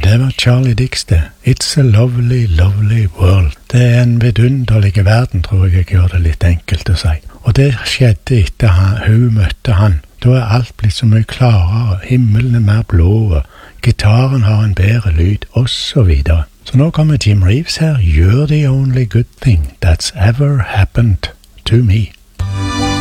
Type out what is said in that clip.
det var Charlie Dix det. It's a lovely, lovely world. Det er en vidunderlig verden, tror jeg gjør det litt enkelt å si. Og det skjedde etter hun møtte han. Da er alt blitt så mye klarere, himmelen er mer blå, og gitaren har en bedre lyd, og så videre. Så nå kommer Jim Reeves her. You're the only good thing that's ever happened to me.